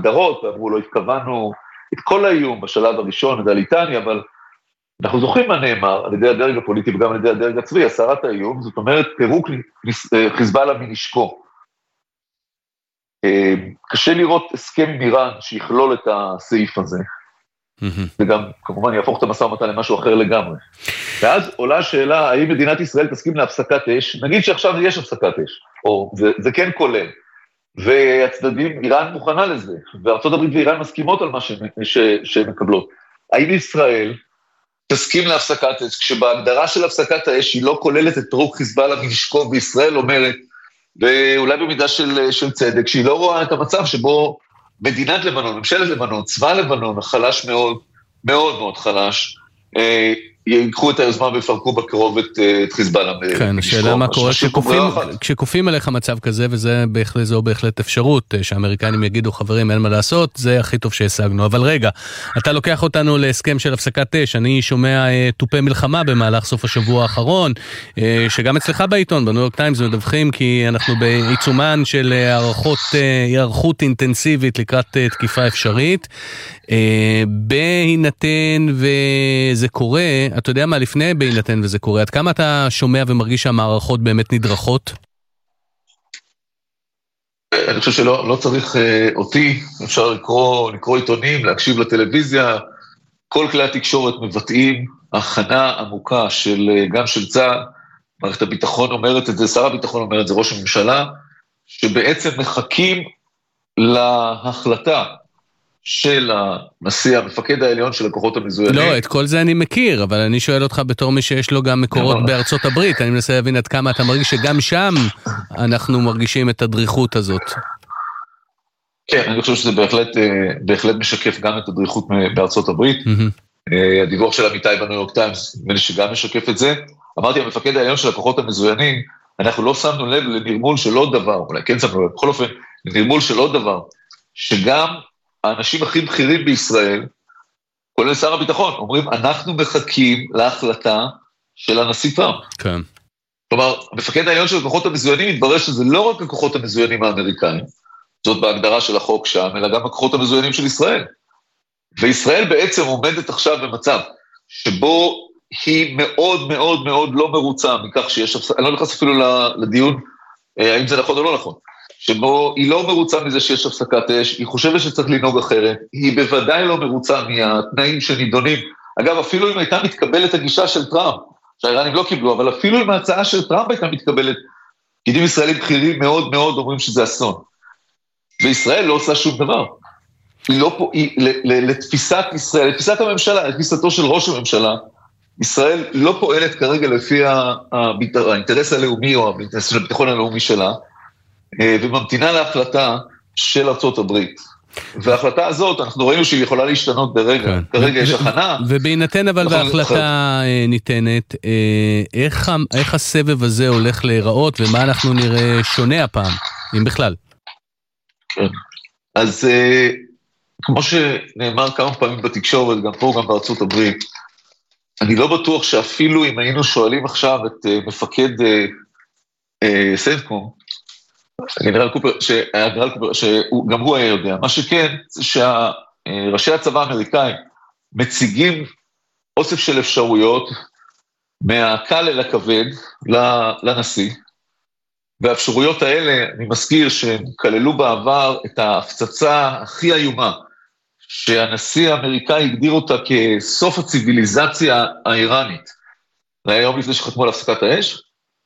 הגדרות, ואמרו לא התכוונו את כל האיום בשלב הראשון, על איטניה, אבל אנחנו זוכרים מה נאמר, על ידי הדרג הפוליטי וגם על ידי הדרג הצבאי, הסרת האיום, זאת אומרת, פירוק חיזבאללה מנשקו. קשה לראות הסכם עם איראן שיכלול את הסעיף הזה, וגם כמובן יהפוך את המשא ומתן למשהו אחר לגמרי. ואז עולה השאלה, האם מדינת ישראל תסכים להפסקת אש? נגיד שעכשיו יש הפסקת אש, או זה כן כולל, והצדדים, איראן מוכנה לזה, וארצות הברית ואיראן מסכימות על מה שהן מקבלות. האם ישראל תסכים להפסקת אש, כשבהגדרה של הפסקת האש היא לא כוללת את פירוק חיזבאללה מנשקו, וישראל אומרת, ואולי במידה של צדק, שהיא לא רואה את המצב שבו מדינת לבנון, ממשלת לבנון, צבא לבנון, החלש מאוד, מאוד מאוד חלש, ייקחו את היוזמה ויפרקו בקרוב את חיזבאללה. כן, השאלה מה קורה כשקופים עליך מצב כזה, וזו בהחלט אפשרות, שהאמריקנים יגידו חברים אין מה לעשות, זה הכי טוב שהשגנו. אבל רגע, אתה לוקח אותנו להסכם של הפסקת אש, אני שומע טופי מלחמה במהלך סוף השבוע האחרון, שגם אצלך בעיתון, בניו יורק טיימס, מדווחים כי אנחנו בעיצומן של היערכות אינטנסיבית לקראת תקיפה אפשרית, בהינתן וזה קורה, אתה יודע מה, לפני בהינתן וזה קורה, עד כמה אתה שומע ומרגיש שהמערכות באמת נדרכות? אני חושב שלא צריך אותי, אפשר לקרוא עיתונים, להקשיב לטלוויזיה, כל כלי התקשורת מבטאים הכנה עמוקה גם של צה"ל, מערכת הביטחון אומרת את זה, שר הביטחון אומר את זה, ראש הממשלה, שבעצם מחכים להחלטה של הנשיא, המפקד העליון של הכוחות המזוינים. לא, את כל זה אני מכיר, אבל אני שואל אותך בתור מי שיש לו גם מקורות בארצות הברית, אני מנסה להבין עד כמה אתה מרגיש שגם שם אנחנו מרגישים את הדריכות הזאת. כן, אני חושב שזה בהחלט משקף גם את הדריכות בארצות הברית. הדיווח של עמיתי בניו יורק טיימס, נדמה לי שגם משקף את זה. אמרתי, המפקד העליון של הכוחות המזוינים, אנחנו לא שמנו לב לנרמול של עוד דבר, אולי כן שמנו לב, בכל אופן, לנרמול של עוד דבר, שגם האנשים הכי בכירים בישראל, כולל שר הביטחון, אומרים, אנחנו מחכים להחלטה של הנשיא טראמפ. כן. כלומר, המפקד העליון של הכוחות המזוינים, מתברר שזה לא רק הכוחות המזוינים האמריקאים, זאת בהגדרה של החוק שם, אלא גם הכוחות המזוינים של ישראל. וישראל בעצם עומדת עכשיו במצב, שבו היא מאוד מאוד מאוד לא מרוצה מכך שיש, אני לא נכנס אפילו לדיון, האם זה נכון או לא נכון, שבו היא לא מרוצה מזה שיש הפסקת אש, היא חושבת שצריך לנהוג אחרת, היא בוודאי לא מרוצה מהתנאים שנידונים, אגב, אפילו אם הייתה מתקבלת הגישה של טראמפ, שהאיראנים לא קיבלו, אבל אפילו אם ההצעה של טראמפ הייתה מתקבלת, פקידים ישראלים בכירים מאוד מאוד אומרים שזה אסון, וישראל לא עושה שום דבר, לתפיסת ישראל, לתפיסת הממשלה, לתפיסתו של ראש הממשלה, ישראל לא פועלת כרגע לפי האינטרס הלאומי או האינטרס של הביטחון הלאומי שלה, וממתינה להחלטה של ארצות הברית. וההחלטה הזאת, אנחנו ראינו שהיא יכולה להשתנות ברגע. כרגע יש הכנה. ובהינתן אבל בהחלטה ניתנת, איך הסבב הזה הולך להיראות, ומה אנחנו נראה שונה הפעם, אם בכלל? כן. אז כמו שנאמר כמה פעמים בתקשורת, גם פה גם בארצות הברית, אני לא בטוח שאפילו אם היינו שואלים עכשיו את מפקד סנטקום, הגנרל קופר, שגם הוא היה יודע, מה שכן, זה שראשי הצבא האמריקאים מציגים אוסף של אפשרויות מהקל אל הכבד לנשיא, והאפשרויות האלה, אני מזכיר שהם כללו בעבר את ההפצצה הכי איומה, שהנשיא האמריקאי הגדיר אותה כסוף הציביליזציה האיראנית. זה היה יום לפני שחתמו על הפסקת האש,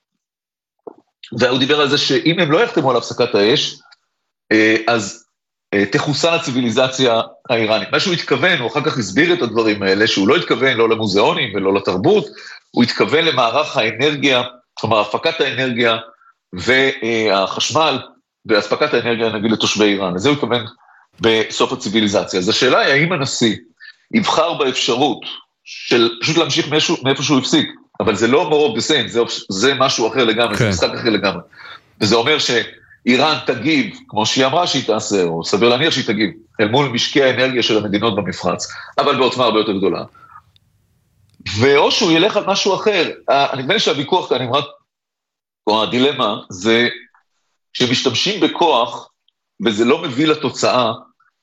והוא דיבר על זה שאם הם לא יחתמו על הפסקת האש, אז תחוסל הציביליזציה האיראנית. מה שהוא התכוון, הוא אחר כך הסביר את הדברים האלה, שהוא לא התכוון לא למוזיאונים ולא לתרבות, הוא התכוון למערך האנרגיה, כלומר הפקת האנרגיה והחשמל, והספקת האנרגיה נגיד לתושבי איראן. אז זה הוא התכוון בסוף הציביליזציה. אז השאלה היא, האם הנשיא יבחר באפשרות של פשוט להמשיך מאיפה שהוא הפסיק, אבל זה לא more of the same, זה משהו אחר לגמרי, זה משחק אחר לגמרי. וזה אומר שאיראן תגיב, כמו שהיא אמרה שהיא תעשה, או סביר להניח שהיא תגיב, אל מול משקי האנרגיה של המדינות במפרץ, אבל בעוצמה הרבה יותר גדולה. ואו שהוא ילך על משהו אחר, אני מבין שהוויכוח כאן, או הדילמה, זה שמשתמשים בכוח, וזה לא מביא לתוצאה,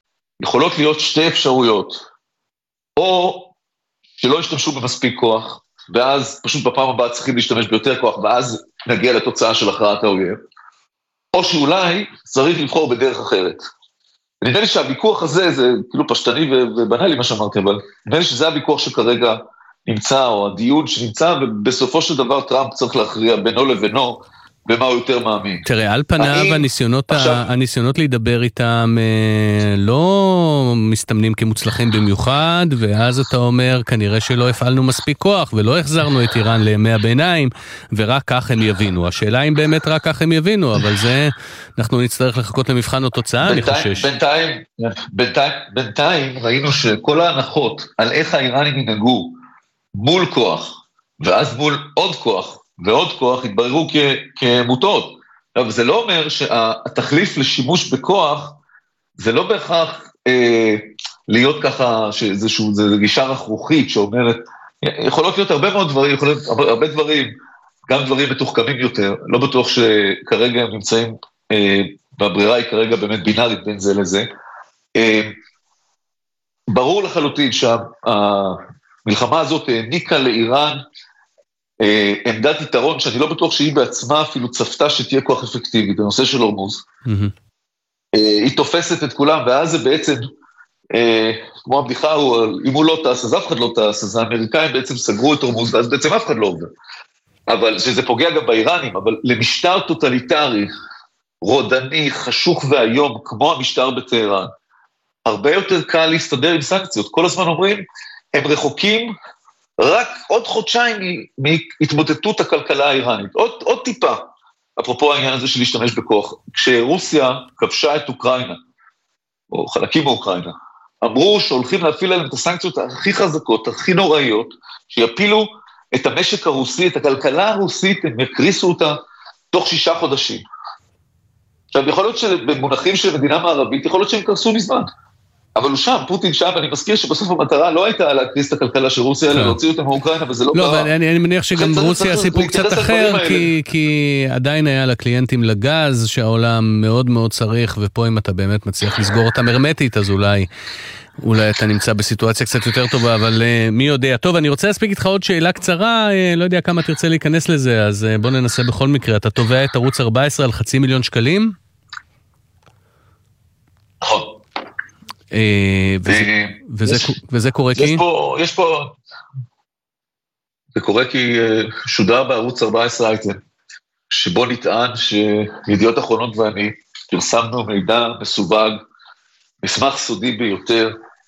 יכולות להיות שתי אפשרויות, או שלא ישתמשו במספיק כוח, ואז פשוט בפעם הבאה צריכים להשתמש ביותר כוח, ואז נגיע לתוצאה של הכרעת האויב, או שאולי צריך לבחור בדרך אחרת. נדמה לי שהוויכוח הזה, זה כאילו פשטני ובנאלי מה שאמרתי, אבל נדמה לי שזה הוויכוח שכרגע נמצא, או הדיון שנמצא, ובסופו של דבר טראמפ צריך להכריע בינו לבינו, במה הוא יותר מאמין. תראה, על פניו הניסיונות להידבר איתם לא מסתמנים כמוצלחים במיוחד, ואז אתה אומר, כנראה שלא הפעלנו מספיק כוח, ולא החזרנו את איראן לימי הביניים, ורק כך הם יבינו. השאלה אם באמת רק כך הם יבינו, אבל זה, אנחנו נצטרך לחכות למבחן התוצאה, אני חושש. בינתיים ראינו שכל ההנחות על איך האיראנים ינהגו מול כוח, ואז מול עוד כוח, ועוד כוח התבררו כמוטות. אבל זה לא אומר שהתחליף לשימוש בכוח, זה לא בהכרח להיות ככה, זה גישה רכרוכית שאומרת, יכולות להיות הרבה מאוד דברים, הרבה דברים, גם דברים מתוחכמים יותר, לא בטוח שכרגע הם נמצאים, בברירה היא כרגע באמת בינארית בין זה לזה. ברור לחלוטין שהמלחמה הזאת העניקה לאיראן, עמדת יתרון שאני לא בטוח שהיא בעצמה אפילו צפתה שתהיה כוח אפקטיבית, בנושא של הורמוז. היא תופסת את כולם, ואז זה בעצם, כמו הבדיחה, אם הוא לא טס, אז אף אחד לא טס, אז האמריקאים בעצם סגרו את הורמוז, ואז בעצם אף אחד לא עובר. אבל שזה פוגע גם באיראנים, אבל למשטר טוטליטרי, רודני, חשוך והיום, כמו המשטר בטהרן, הרבה יותר קל להסתדר עם סנקציות. כל הזמן אומרים, הם רחוקים, רק עוד חודשיים מהתמוטטות הכלכלה האיראנית, עוד טיפה, אפרופו העניין הזה של להשתמש בכוח, כשרוסיה כבשה את אוקראינה, או חלקים מאוקראינה, אמרו שהולכים להפעיל עליהם את הסנקציות הכי חזקות, הכי נוראיות, שיפילו את המשק הרוסי, את הכלכלה הרוסית, הם יקריסו אותה תוך 6 חודשים. עכשיו, יכול להיות שבמונחים של מדינה מערבית, יכול להיות שהם קרסו מזמן. אבל הוא שם, פוטין שם, אני מזכיר שבסוף המטרה לא הייתה להקריס את הכלכלה של רוסיה, אלא להוציא אותה מאוקראינה, וזה לא קרה. לא, אני מניח שגם רוסיה סיפור קצת אחר, כי עדיין היה לה קליינטים לגז, שהעולם מאוד מאוד צריך, ופה אם אתה באמת מצליח לסגור אותם הרמטית, אז אולי אתה נמצא בסיטואציה קצת יותר טובה, אבל מי יודע. טוב, אני רוצה להספיק איתך עוד שאלה קצרה, לא יודע כמה תרצה להיכנס לזה, אז בוא ננסה בכל מקרה. אתה תובע את ערוץ 14 על $500,000 שקלים? נכון. וזה קורה כי? זה קורה כי שודר בערוץ 14 אייטם, שבו נטען שידיעות אחרונות ואני פרסמנו מידע מסווג, מסמך סודי ביותר,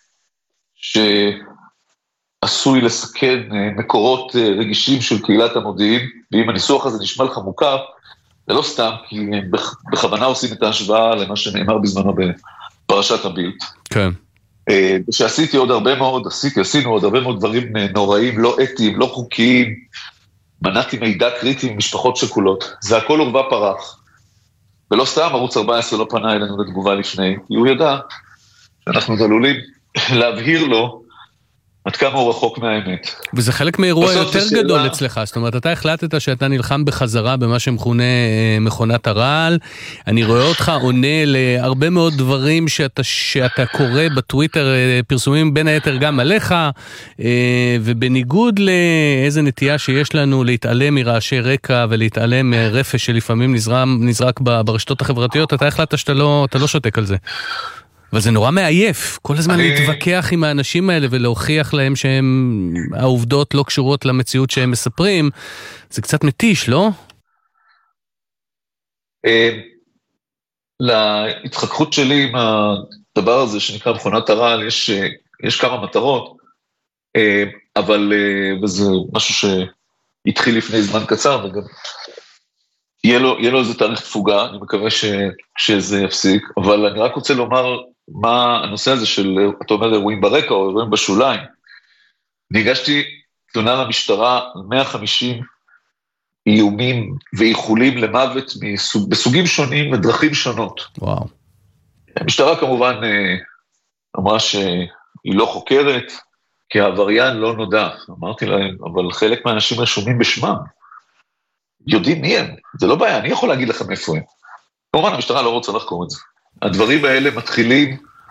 שעשוי לסכן מקורות רגישים של קהילת המודיעין, ואם הניסוח הזה נשמע לך מוכר, זה לא סתם, כי הם בכוונה עושים את ההשוואה למה שנאמר בזמנו בפרשת הבילט. כן. שעשינו עוד הרבה מאוד דברים נוראים, לא אתיים, לא חוקיים, מנעתי מידע קריטי ממשפחות שכולות, זה הכל עורבא פרח. ולא סתם, ערוץ 14 לא פנה אלינו לתגובה לפני, כי הוא ידע שאנחנו עלולים להבהיר לו עד כמה הוא רחוק מהאמת. וזה חלק מאירוע יותר גדול אצלך, זאת אומרת, אתה החלטת שאתה נלחם בחזרה במה שמכונה מכונת הרעל, אני רואה אותך עונה להרבה מאוד דברים שאתה קורא בטוויטר, פרסומים בין היתר גם עליך, ובניגוד לאיזה נטייה שיש לנו להתעלם מרעשי רקע ולהתעלם מרפש שלפעמים נזרק ברשתות החברתיות, אתה החלטת שאתה לא שותק על זה. אבל זה נורא מעייף, כל הזמן להתווכח עם האנשים האלה ולהוכיח להם שהעובדות לא קשורות למציאות שהם מספרים, זה קצת מתיש, לא? להתחככות שלי עם הדבר הזה שנקרא מכונת הרעל, יש כמה מטרות, אבל וזה משהו שהתחיל לפני זמן קצר, וגם יהיה לו איזה תאריך תפוגה, אני מקווה שזה יפסיק, אבל אני רק רוצה לומר מה הנושא הזה של, אתה אומר, אירועים ברקע או אירועים בשוליים. אני הגשתי תלונה למשטרה, 150 איומים ואיחולים למוות בסוגים שונים ודרכים שונות. וואו. המשטרה כמובן אמרה שהיא לא חוקרת, כי העבריין לא נודע. אמרתי להם, אבל חלק מהאנשים רשומים בשמם. יודעים מי הם, זה לא בעיה, אני יכול להגיד לכם איפה הם. כמובן, המשטרה לא רוצה לחקור את זה. הדברים האלה מתחילים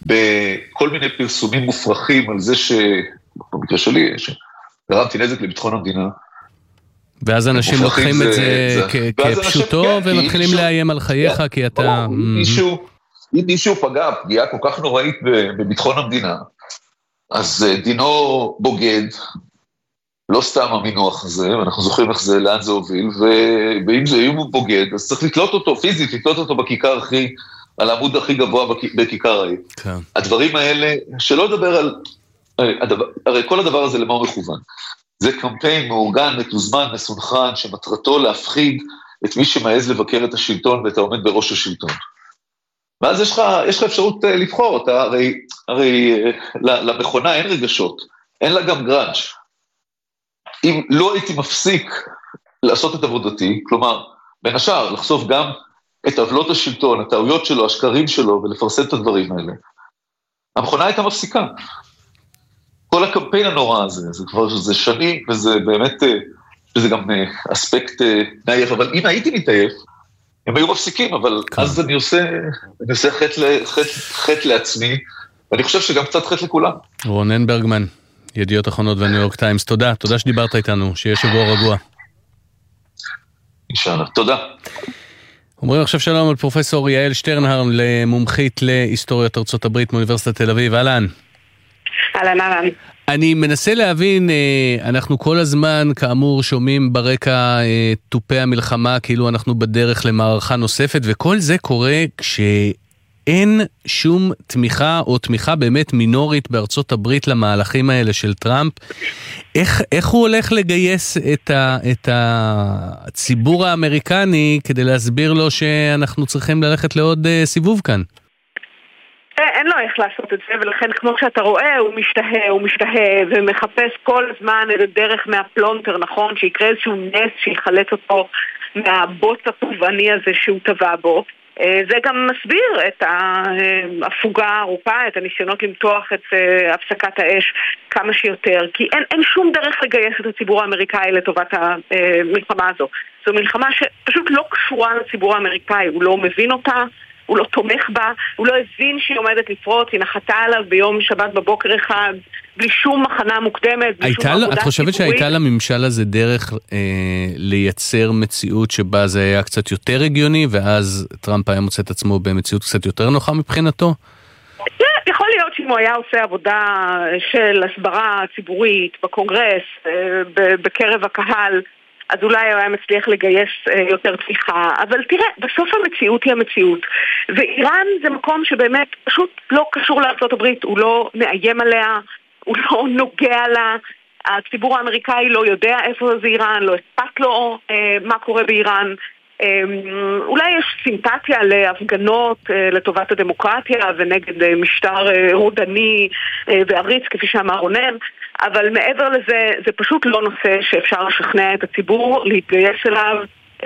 בכל מיני פרסומים מופרכים על זה במקרה שלי, שגרמתי נזק לביטחון המדינה. ואז אנשים לוקחים את זה כפשוטו, ומתחילים לאיים על חייך, כי אתה... אם מישהו פגע פגיעה כל כך נוראית בביטחון המדינה, אז דינו בוגד, לא סתם המינוח הזה, ואנחנו זוכרים איך זה, לאן זה הוביל, ואם הוא בוגד, אז צריך לתלות אותו פיזית, לתלות אותו בכיכר על העמוד הכי גבוה בכיכר העיר. הדברים האלה, שלא לדבר על... הרי כל הדבר הזה למה הוא מכוון. זה קמפיין מאורגן, מתוזמן, מסונכרן, שמטרתו להפחיד את מי שמעז לבקר את השלטון ואת העומד בראש השלטון. ואז יש לך אפשרות לבחור, הרי למכונה אין רגשות, אין לה גם גרנץ'. אם לא הייתי מפסיק לעשות את עבודתי, כלומר, בין השאר, לחשוף גם את עוולות השלטון, הטעויות שלו, השקרים שלו, ולפרסם את הדברים האלה, המכונה הייתה מפסיקה. כל הקמפיין הנורא הזה, זה שנים, וזה באמת, וזה גם אספקט נעייף, אבל אם הייתי מתעייף, הם היו מפסיקים, אבל אז אני עושה חטא לעצמי, ואני חושב שגם קצת חטא לכולם. רונן ברגמן, ידיעות אחרונות והניו יורק טיימס, תודה שדיברת איתנו, שיהיה שבוע רגוע. אינשאללה, תודה. אומרים עכשיו שלום על פרופסור יעל שטרנהרם, למומחית להיסטוריות ארצות הברית מאוניברסיטת תל אביב, אהלן. אהלן. אני מנסה להבין, אנחנו כל הזמן כאמור שומעים ברקע טופי המלחמה, כאילו אנחנו בדרך למערכה נוספת, וכל זה קורה כשאין שום תמיכה או תמיכה באמת מינורית בארצות הברית למהלכים האלה של טראמפ. איך הוא הולך לגייס את הציבור האמריקני כדי להסביר לו שאנחנו צריכים ללכת לעוד סיבוב כאן? אין לו איך לעשות את זה, ולכן כמו שאתה רואה, הוא משתהה ומחפש כל הזמן איזה דרך מהפלונטר, נכון? שיקרה איזשהו נס שיחלץ אותו מהבוץ הטובעני הזה שהוא טבע בו. זה גם מסביר את ההפוגה הארוכה, את הניסיונות למתוח את הפסקת האש כמה שיותר, כי אין שום דרך לגייס את הציבור האמריקאי לטובת המלחמה הזו. זו מלחמה שפשוט לא קשורה לציבור האמריקאי, הוא לא מבין אותה, הוא לא תומך בה, הוא לא הבין שהיא עומדת לפרוץ, היא נחתה עליו ביום שבת בבוקר אחד, בלי שום מחנה מוקדמת, בלי שום עבודה ציבורית. את חושבת שהייתה לממשל הזה דרך לייצר מציאות שבה זה היה קצת יותר הגיוני, ואז טראמפ היה מוצא את עצמו במציאות קצת יותר נוחה מבחינתו? יכול להיות שאם הוא היה עושה עבודה של הסברה ציבורית בקונגרס, בקרב הקהל, אז אולי הוא היה מצליח לגייס יותר תמיכה, אבל תראה, בסוף המציאות היא המציאות, ואיראן זה מקום שבאמת פשוט לא קשור לארצות הברית, הוא לא מאיים עליה, הוא לא נוגע לה, הציבור האמריקאי לא יודע איפה זה איראן, לא אכפת לו מה קורה באיראן, אולי יש סימפתיה להפגנות לטובת הדמוקרטיה ונגד משטר רודני ועריץ כפי שאמר רונן, אבל מעבר לזה זה פשוט לא נושא שאפשר לשכנע את הציבור להתגייס אליו,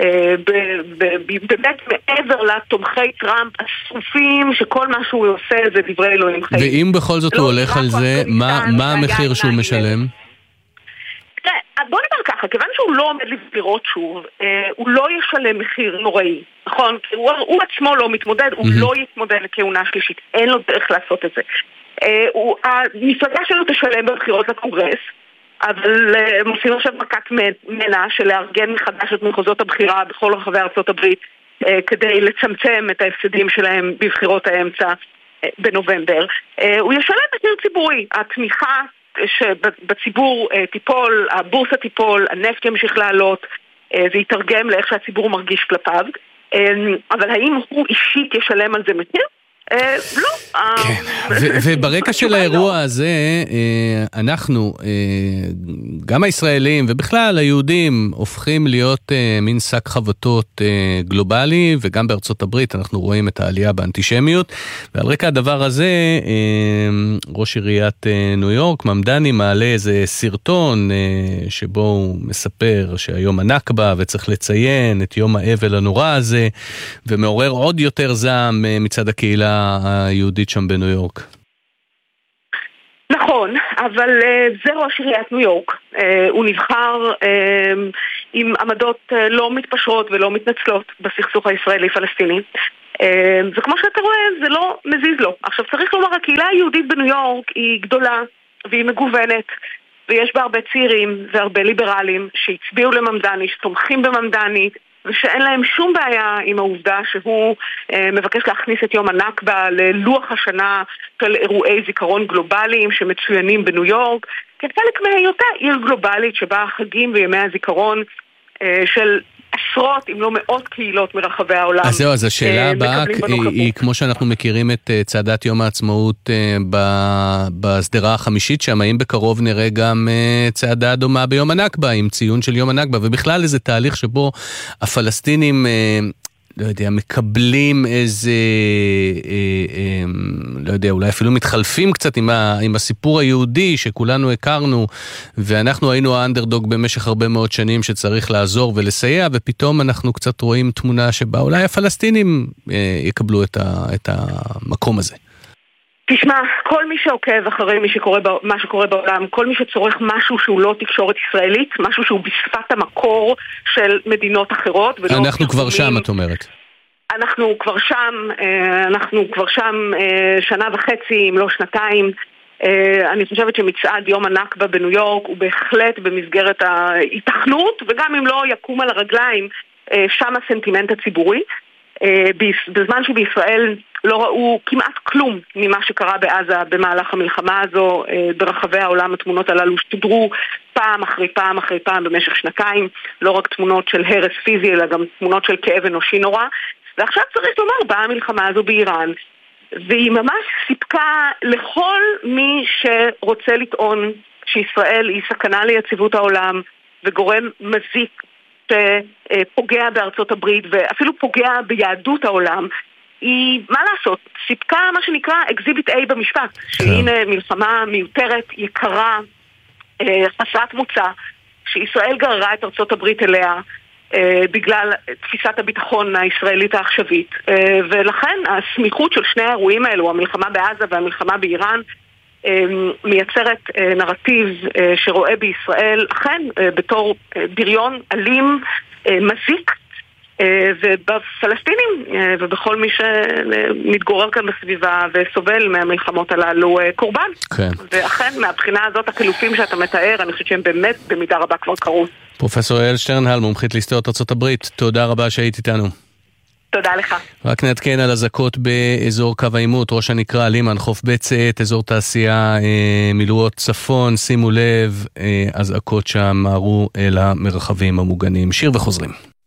באמת מעבר לתומכי טראמפ השרופים שכל מה שהוא עושה זה דברי אלוהים חיים. ואם בכל זאת הוא הולך על זה, מה המחיר שהוא משלם? בוא נדבר ככה, כיוון שהוא לא עומד לבחירות שוב, הוא לא ישלם מחיר נוראי, נכון? הוא עצמו לא מתמודד, הוא לא יתמודד לכהונה שלישית, אין לו דרך לעשות את זה. המפלגה שלו תשלם בבחירות לקונגרס, אבל הם עושים עכשיו מכת מנע של לארגן מחדש את מחוזות הבחירה בכל רחבי ארצות הברית, כדי לצמצם את ההפסדים שלהם בבחירות האמצע בנובמבר. הוא ישלם מחיר ציבורי, התמיכה שבציבור תיפול, הבורסה תיפול, הנפט ימשיך לעלות, זה יתרגם לאיך שהציבור מרגיש כלפיו, אבל האם הוא אישית ישלם על זה מחיר? לא. וברקע של האירוע הזה, אנחנו, גם הישראלים ובכלל היהודים, הופכים להיות מין שק חבטות גלובלי, וגם בארצות הברית אנחנו רואים את העלייה באנטישמיות, ועל רקע הדבר הזה, ראש עיריית ניו יורק, ממדני, מעלה איזה סרטון, שבו הוא מספר שהיום הנכבה, וצריך לציין את יום האבל הנורא הזה, ומעורר עוד יותר זעם מצד הקהילה היהודית שם בניו יורק. נכון, אבל זה ראש עיריית ניו יורק. הוא נבחר עם עמדות לא מתפשרות ולא מתנצלות בסכסוך הישראלי-פלסטיני. וכמו שאתה רואה, זה לא מזיז לו. עכשיו צריך לומר, הקהילה היהודית בניו יורק היא גדולה והיא מגוונת, ויש בה הרבה צעירים והרבה ליברלים שהצביעו לממדני, שתומכים בממדני, ושאין להם שום בעיה עם העובדה שהוא מבקש להכניס את יום הנכבה ללוח השנה של אירועי זיכרון גלובליים שמצוינים בניו יורק, כחלק מהיותה עיר גלובלית שבה החגים וימי הזיכרון של עשרות אם לא מאות קהילות מרחבי העולם. אז זהו, אז השאלה הבאה היא כמו שאנחנו מכירים את צעדת יום העצמאות בסדרה החמישית שם, האם בקרוב נראה גם צעדה דומה ביום הנכבה, עם ציון של יום הנכבה, ובכלל איזה תהליך שבו הפלסטינים לא יודע, מקבלים איזה, לא יודע, אולי אפילו מתחלפים קצת עם הסיפור היהודי שכולנו הכרנו, ואנחנו היינו האנדרדוג במשך הרבה מאוד שנים שצריך לעזור ולסייע, ופתאום אנחנו קצת רואים תמונה שבה אולי הפלסטינים יקבלו את המקום הזה. תשמע, כל מי שעוקב אחרי מה שקורה בעולם, כל מי שצורך משהו שהוא לא תקשורת ישראלית, משהו שהוא בשפת המקור של מדינות אחרות. אנחנו כבר שם, את אומרת. אנחנו כבר שם שנה וחצי, אם לא שנתיים. אני חושבת שמצעד יום הנכבה בניו יורק הוא בהחלט במסגרת ההיתכנות, וגם אם לא יקום על הרגליים, שם הסנטימנט הציבורי. בזמן שבישראל לא ראו כמעט כלום ממה שקרה בעזה במהלך המלחמה הזו, ברחבי העולם התמונות הללו שתדרו פעם אחרי פעם אחרי פעם במשך שנתיים, לא רק תמונות של הרס פיזי אלא גם תמונות של כאב אנושי נורא. ועכשיו צריך לומר, באה המלחמה הזו באיראן, והיא ממש סיפקה לכל מי שרוצה לטעון שישראל היא סכנה ליציבות העולם וגורם מזיק שפוגע בארצות הברית ואפילו פוגע ביהדות העולם, היא, מה לעשות, סיפקה מה שנקרא אקזיביט A במשפט, שהנה מלחמה מיותרת, יקרה, חסרת מוצא, שישראל גררה את ארצות הברית אליה בגלל תפיסת הביטחון הישראלית העכשווית, ולכן הסמיכות של שני האירועים האלו, המלחמה בעזה והמלחמה באיראן, מייצרת נרטיב שרואה בישראל אכן בתור בריון אלים מזיק, ובפלסטינים ובכל מי שמתגורר כאן בסביבה וסובל מהמלחמות הללו קורבן. כן. ואכן מהבחינה הזאת החילופים שאתה מתאר, אני חושבת שהם באמת במידה רבה כבר קרו. פרופסור יעל שטרנהל, מומחית להיסטוריות ארצות הברית, תודה רבה שהיית איתנו. תודה לך. רק נעדכן על אזעקות באזור קו העימות, ראש הנקרה, לימן, חוף בית צאת, אזור תעשייה מילואות צפון, שימו לב, אזעקות שם מערו אל המרחבים המוגנים. שיר וחוזרים.